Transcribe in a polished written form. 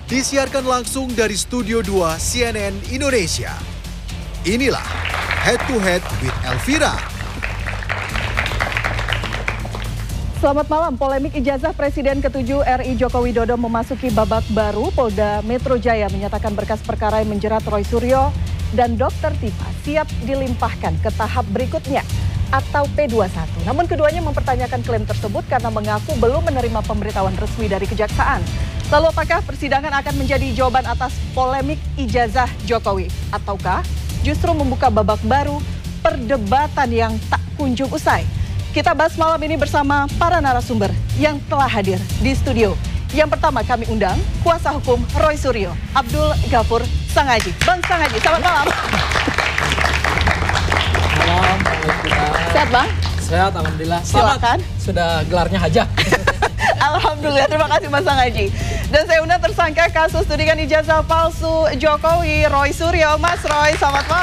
Disiarkan langsung dari Studio 2 CNN Indonesia. Inilah Head to Head with Elvira. Selamat malam. Polemik ijazah Presiden ke-7 RI Joko Widodo memasuki babak baru. Polda Metro Jaya menyatakan berkas perkara yang menjerat Roy Suryo dan Dr. Tifa siap dilimpahkan ke tahap berikutnya atau P21. Namun keduanya mempertanyakan klaim tersebut karena mengaku belum menerima pemberitahuan resmi dari Kejaksaan. Lalu apakah persidangan akan menjadi jawaban atas polemik ijazah Jokowi? Ataukah justru membuka babak baru perdebatan yang tak kunjung usai? Kita bahas malam ini bersama para narasumber yang telah hadir di studio. Yang pertama kami undang kuasa hukum Roy Suryo, Abdul Ghafur Sangaji. Bang Sangaji, selamat malam. Malam, Sehat Bang? Sehat, alhamdulillah. Silakan. Sudah gelarnya haja. Alhamdulillah, terima kasih Mas Sangaji. Dan saya undang tersangka kasus tudingan ijazah palsu Jokowi, Roy Suryo. Mas Roy, selamat malam.